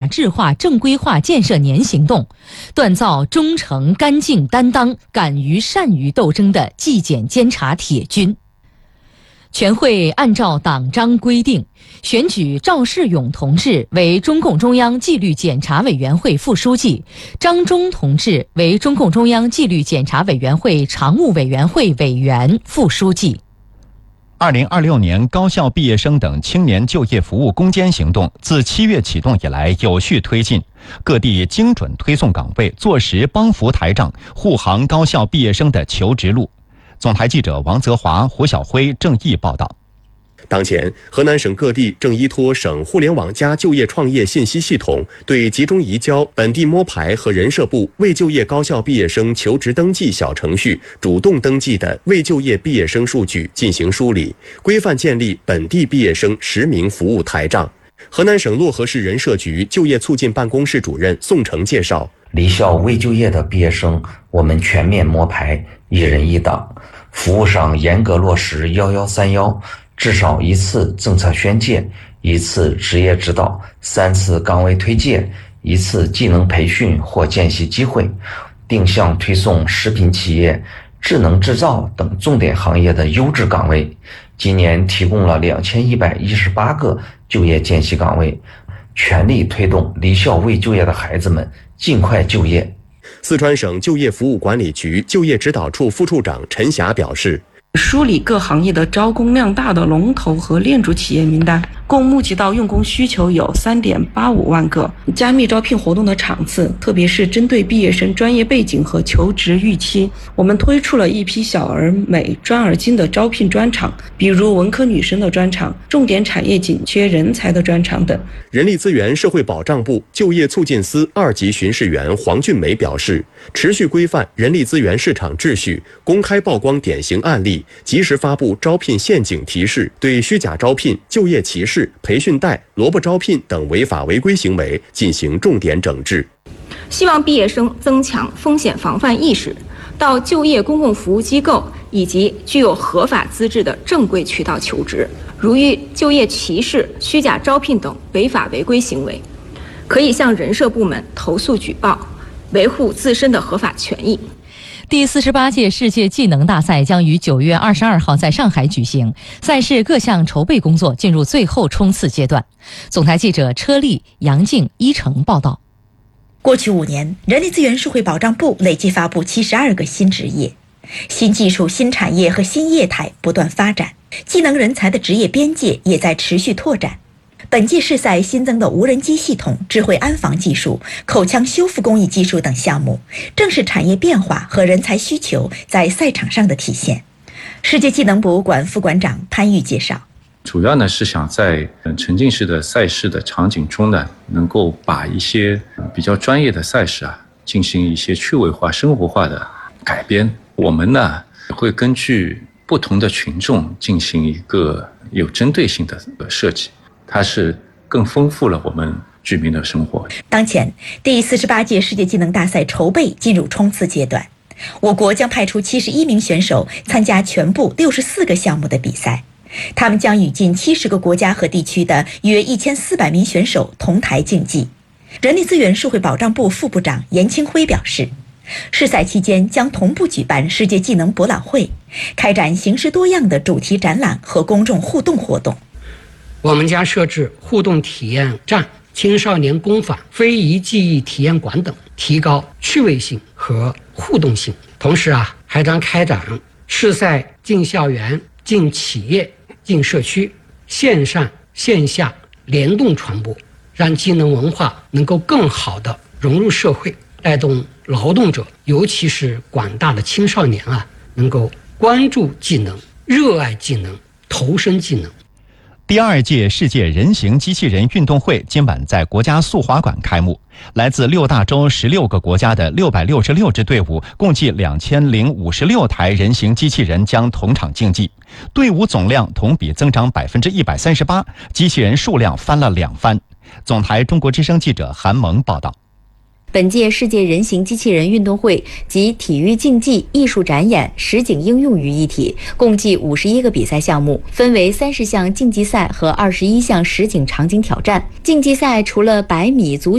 质化、正规化建设年行动，锻造忠诚、干净、担当、敢于善于斗争的纪检监察铁军。全会按照党章规定，选举赵世勇同志为中共中央纪律检查委员会副书记，张忠同志为中共中央纪律检查委员会常务委员会委员、副书记。 2026年高校毕业生等青年就业服务攻坚行动自7月启动以来有序推进，各地精准推送岗位，坐实帮扶台账，护航高校毕业生的求职路。总台记者王泽华、胡晓辉、郑毅报道。 当前，河南省各地正依托省互联网就业创业信息系统，对集中移交本地摸排和人社部未就业高校毕业生求职登记小程序主动登记的未就业毕业生数据进行梳理，规范建立本地毕业生实名服务台账。河南省漯河市人社局就业促进办公室主任宋成介绍， 离校未就业的毕业生，我们全面摸排，1人1档，服务上严格落实1131，至少1次政策宣介，1次职业指导，3次岗位推介，1次技能培训或见习机会，定向推送食品企业、智能制造等重点行业的优质岗位。今年提供了2118个就业见习岗位，全力推动离校未就业的孩子们尽快就业。 四川省就业服务管理局就业指导处副处长陈霞表示， 梳理各行业的招工量大的龙头和链主企业名单，共募集到用工需求有3.85万个。加密招聘活动的场次，特别是针对毕业生专业背景和求职预期，我们推出了一批小而美、专而精的招聘专场，比如文科女生的专场、重点产业紧缺人才的专场等。 人力资源社会保障部就业促进司2级巡视员黄俊梅表示，持续规范人力资源市场秩序，公开曝光典型案例，及时发布招聘陷阱提示，对虚假招聘、就业歧视、培训贷、萝卜招聘等违法违规行为进行重点整治。 希望毕业生增强风险防范意识，到就业公共服务机构以及具有合法资质的正规渠道求职。如遇就业歧视、虚假招聘等违法违规行为，可以向人社部门投诉举报，维护自身的合法权益。 第48届世界技能大赛将于9月22号在上海举行，赛事各项筹备工作进入最后冲刺阶段。总台记者车丽、杨静、一成报道。 过去5年，人力资源社会保障部累计发布72个新职业，新技术、新产业和新业态不断发展，技能人才的职业边界也在持续拓展。本届世赛新增的无人机系统、智慧安防技术、口腔修复工艺技术等项目，正是产业变化和人才需求在赛场上的体现。世界技能博物馆副馆长潘玉介绍， 主要呢是想在沉浸式的赛事的场景中呢，能够把一些比较专业的赛事进行一些趣味化、生活化的改编。我们呢会根据不同的群众进行一个有针对性的设计，它是更丰富了我们居民的生活。 当前，第48届世界技能大赛筹备进入冲刺阶段，我国将派出71名选手参加全部64个项目的比赛，他们将与近70个国家和地区的约1400名选手同台竞技。人力资源社会保障部副部长严清辉表示，世赛期间将同步举办世界技能博览会，开展形式多样的主题展览和公众互动活动。 我们将设置互动体验站、青少年工坊、非遗技艺体验馆等，提高趣味性和互动性。同时还将开展世赛进校园、进企业、进社区，线上线下联动传播，让技能文化能够更好地融入社会，带动劳动者，尤其是广大的青少年能够关注技能、热爱技能、投身技能。 第2届世界人形机器人运动会今晚在国家速滑馆开幕，来自6大洲16个国家的666支队伍，共计2056台人形机器人将同场竞技，队伍总量同比增长138%，机器人数量翻了2番。总台中国之声记者韩萌报道。 本届世界人形机器人运动会集体育竞技、艺术展演、实景应用于一体，共计51个比赛项目，分为30项竞技赛和21项实景场景挑战。竞技赛除了100米足